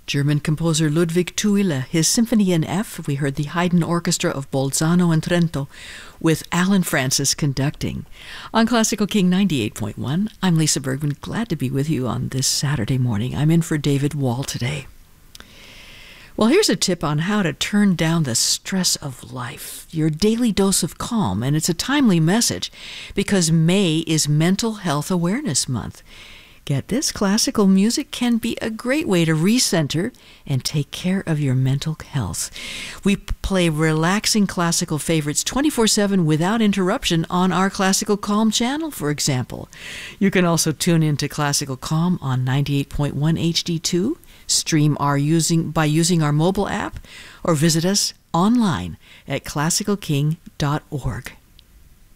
German composer Ludwig Thuille, his Symphony in F. We heard the Haydn Orchestra of Bolzano and Trento with Alan Francis conducting. On Classical King 98.1, I'm Lisa Bergman, glad to be with you on this Saturday morning. I'm in for David Wall today. Well, here's a tip on how to turn down the stress of life, your daily dose of calm, and it's a timely message because May is Mental Health Awareness Month. Get this, classical music can be a great way to recenter and take care of your mental health. We play relaxing classical favorites 24/7 without interruption on our Classical Calm channel, for example. You can also tune into Classical Calm on 98.1 HD2, stream by using our mobile app, or visit us online at classicalking.org.